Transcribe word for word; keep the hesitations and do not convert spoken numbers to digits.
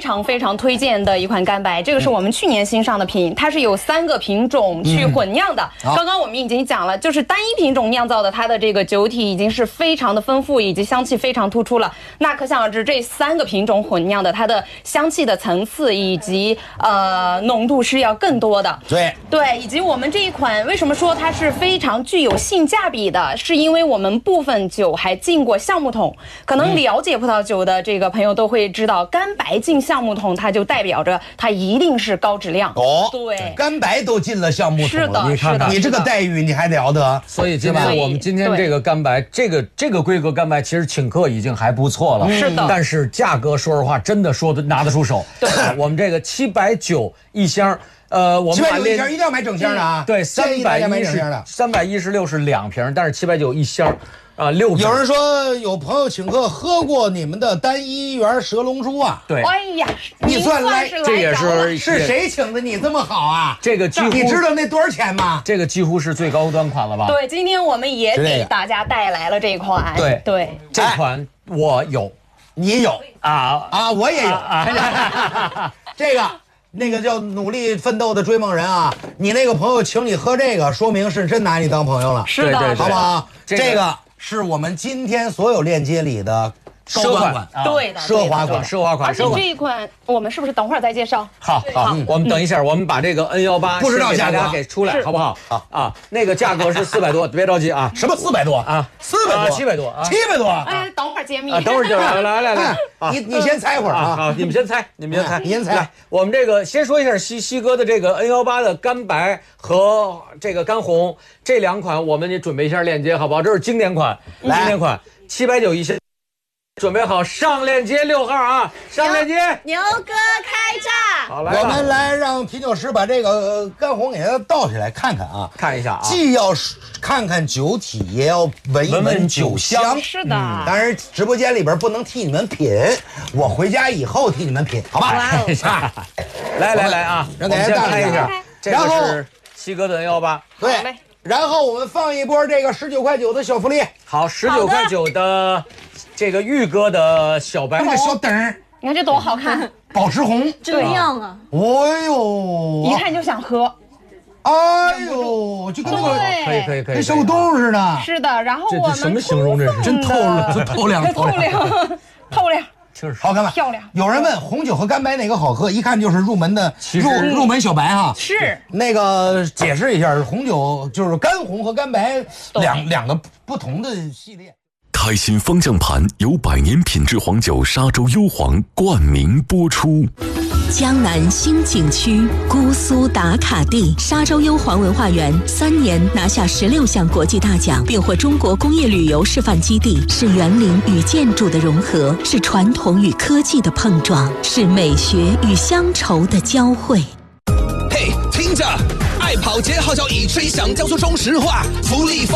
常非常推荐的一款干白，这个是我们去年新上的品，它是有三个品种去混酿的。嗯、刚刚我们已经讲了，就是单一品种酿造的，它的这个酒体已经是非常的丰富，以及香气非常突出了。那可想而知，这三个品种混酿的，它的香气的层次以及呃浓度是要更多的。 对对，以及我们这一款为什么说它是非常具有性价比的，是因为我们部分酒还进过橡木桶。可能了解葡萄酒的这个朋友都会知道，干白进橡木桶，它就代表着它一定是高质量。 哦， 对， 干白都进了橡木桶了， 是的， 你看看，你这个待遇你还了得？ 所以今天我们今天这个干白，这个这个规格干白，其实请客已经还不错了。 是的， 但是价格说实话，真的说的拿得出手。对，我们这个七百九一箱。呃，我们七百九一箱一定要买整箱的啊！ 对，三百一十三百一十六是两瓶，但是七百九一箱，啊，六瓶。 有人说有朋友请客喝过你们的单一园蛇龙珠啊？ 对。 哎呀， 你算来， 这也是是谁请的你这么好啊？ 这个几乎你知道那多少钱吗？ 这个几乎是最高端款了吧？ 对，今天我们也给大家带来了这款。 对对， 这款我有， 你有啊啊，我也有啊，这个。那个叫努力奋斗的追梦人啊，你那个朋友请你喝这个，说明是真拿你当朋友了， 是的， 好不好？这个、这个是我们今天所有链接里的高端款， 啊、对的， 奢华款， 奢华款。 而且这一款我们是不是等会儿再介绍？ 好，好，嗯、我们等一下，我们把这个 N 一八不知道价格给出来，好不好？啊啊，那个价格是四百多，别着急啊。 什么四百多啊？四百多， 七百多啊， 七百多。 哎，等会儿揭秘。 啊，等会儿就来来来来， 你你先猜会儿啊。 好，你们先猜，你们先猜， 你先猜。 来，我们这个先说一下西西哥的这个 N 一八 的干白和这个干红这两款，我们也准备一下链接，好不好？这是经典款，经典款，七百九一箱。准备好上链接六号啊！上链接， 牛哥开战。 好，来， 我们来让品酒师把这个干红给它倒下来看看啊， 看一下啊。 既要看看酒体，也要闻一闻酒香。 是的， 嗯、当然直播间里边不能替你们品，我回家以后替你们品，好吧？ 来来来啊， 让大家看一下，这个是西哥的 N 一八。 对。然后我们放一波这个十九块九的小福利， 好，十九块九的这个玉哥的小白， 那个小灯儿， 你看这多好看， 宝石红， 这样啊， 哎呦， 一看就想喝， 哎呦，就跟那个可以可以可以， 跟小果冻似的， 是的。然后我们什么形容这是？ 真透了，透亮， 透亮，透亮。 好看吧？ 漂亮。 有人问红酒和干白哪个好喝，一看就是入门的入入门小白哈。 是那个解释一下，红酒就是干红和干白两两个不同的系列。 开心方向盘由百年品质黄酒沙洲幽黄冠名播出。 江南新景区姑苏打卡地沙洲幽黄文化园三年拿下十六项国际大奖，并获中国工业旅游示范基地，是园林与建筑的融合，是传统与科技的碰撞，是美学与乡愁的交汇。 嘿，听着，爱跑节号角已吹响，交出中石化福利。